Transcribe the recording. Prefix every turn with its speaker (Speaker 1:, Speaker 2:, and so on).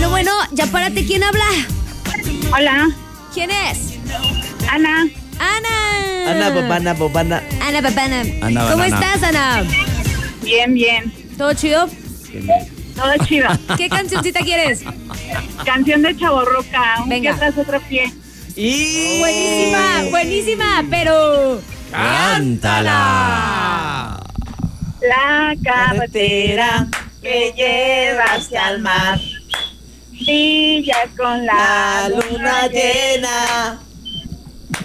Speaker 1: Bueno, ya párate. ¿Quién habla?
Speaker 2: Hola,
Speaker 1: ¿Quién es?
Speaker 2: Ana.
Speaker 1: Ana.
Speaker 3: Ana Bobana.
Speaker 1: Ana Papana.
Speaker 4: Ana
Speaker 1: ¿Cómo
Speaker 4: Banana.
Speaker 1: estás, Ana?
Speaker 2: Bien.
Speaker 1: ¿Todo chido?
Speaker 2: Todo chido.
Speaker 1: ¿Qué cancioncita quieres?
Speaker 2: Canción de Chavorruca, un
Speaker 1: Venga.
Speaker 2: pie tras otro pie.
Speaker 3: Y...
Speaker 1: Buenísima, pero...
Speaker 4: ¡Cántala!
Speaker 2: La carretera que lleva hacia el mar brilla con la
Speaker 3: La luna llena.